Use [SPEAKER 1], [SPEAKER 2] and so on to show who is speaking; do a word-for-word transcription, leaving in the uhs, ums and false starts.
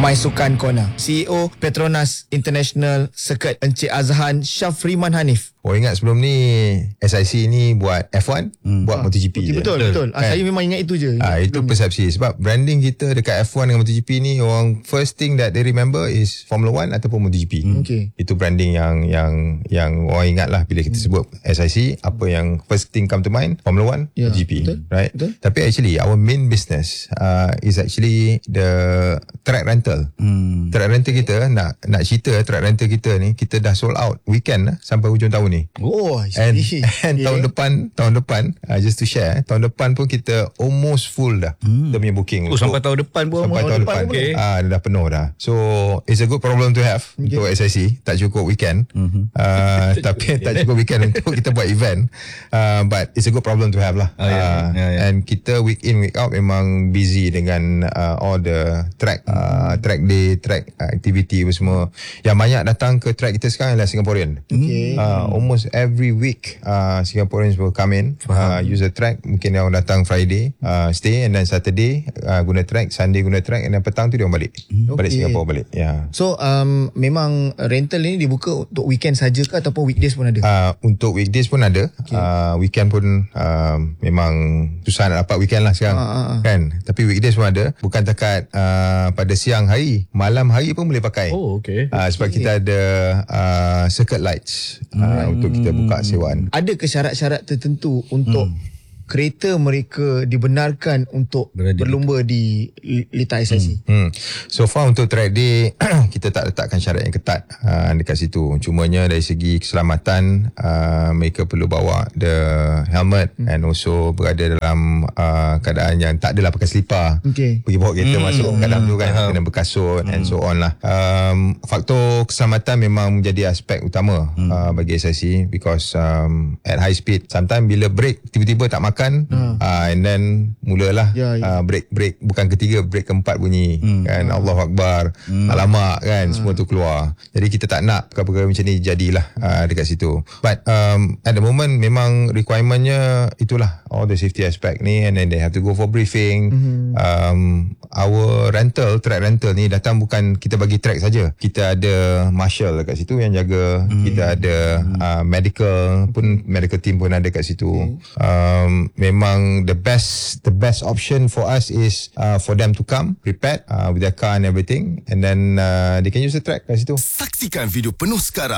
[SPEAKER 1] My Sukan Corner. C E O Petronas International Circuit Encik Azhan Syafriman Hanif.
[SPEAKER 2] Oh, ingat sebelum ni S I C ni buat F one, hmm. buat ah, MotoGP
[SPEAKER 1] je. Betul, betul. Ah,
[SPEAKER 2] kan?
[SPEAKER 1] Saya memang ingat itu je.
[SPEAKER 2] Ah, itu persepsi. Sebab branding kita dekat F one dengan MotoGP ni, orang first thing that they remember is Formula One ataupun MotoGP.
[SPEAKER 1] Hmm. Okay.
[SPEAKER 2] Itu branding yang yang yang orang ingat lah bila kita hmm. sebut S I C. Apa yang first thing come to mind? Formula One, yeah, MotoGP. Betul, right? Betul. Tapi actually, our main business uh, is actually the track rental. Hmm. Track rental kita, nak nak cerita track rental kita ni, kita dah sold out weekend lah, sampai hujung tahun ni.
[SPEAKER 1] Oh,
[SPEAKER 2] and, and yeah. tahun depan tahun depan uh, just to share, tahun depan pun kita almost full dah hmm. kita punya booking.
[SPEAKER 3] Oh, sampai tahun depan pun
[SPEAKER 2] sampai tahun depan, depan okay. uh, dah penuh dah. So it's a good problem to have okay. untuk S I C. Tak cukup weekend mm-hmm. uh, tapi tak cukup weekend untuk kita buat event, uh, but it's a good problem to have lah. oh, yeah. Uh, yeah, yeah. And kita week in week out memang busy dengan uh, all the track uh, track day, track activity semua. Yang banyak datang ke track kita sekarang adalah Singaporean. Okay. Uh, almost every week uh, Singaporeans will come in, uh, use the track. Mungkin dia orang datang Friday, uh, stay, and then Saturday uh, guna track, Sunday guna track, and then petang tu dia orang balik. Okay. Balik Singapore balik. Yeah.
[SPEAKER 1] So um, memang rental ni dibuka untuk weekend saja ke ataupun weekdays pun ada?
[SPEAKER 2] Uh, untuk weekdays pun ada. Okay. Uh, weekend pun uh, memang susah nak dapat weekend lah sekarang. Uh, uh, uh. Kan? Tapi weekdays pun ada. Bukan takat uh, pada siang hari, malam hari pun boleh pakai.
[SPEAKER 3] Oh, okay.
[SPEAKER 2] Uh, sebab okay. kita ada uh, circuit lights uh, hmm. untuk kita buka sewaan.
[SPEAKER 1] Ada ke syarat-syarat tertentu untuk hmm. kereta mereka dibenarkan untuk Berada berlumba di litar S I C?
[SPEAKER 2] Hmm. Hmm. So far untuk track day kita tak letakkan syarat yang ketat uh, dekat situ. Cumanya dari segi keselamatan, uh, mereka perlu bawa the helmet hmm. and also berada dalam uh, keadaan yang tak adalah pakai selipar. Okay. Pergi bawa kereta hmm. masuk kat dalam tu kan, hmm. kena berkasut hmm. and so on lah. Um, faktor keselamatan memang menjadi aspek utama hmm. uh, bagi S I C, because um, at high speed sometimes bila break tiba-tiba tak makan, hmm. uh, and then mulalah yeah, yeah. Uh, break break bukan ketiga, break keempat bunyi hmm. kan, hmm. Allahu Akbar, hmm. alamak kan, hmm. semua tu keluar. Jadi kita tak nak perkara-perkara macam ni jadilah uh, dekat situ. But um, at the moment memang requirementnya itulah, all the safety aspect ni, and then they have to go for briefing. hmm. um, Our rental, track rental ni datang bukan kita bagi track saja, kita ada marshal dekat situ yang jaga, hmm. kita ada hmm. uh, medical pun, medical team pun ada kat situ. hmm. um, Memang the best the best option for us is uh, for them to come prepared uh, with their car and everything, and then uh, they can use the track kat situ.
[SPEAKER 4] Saksikan video penuh sekarang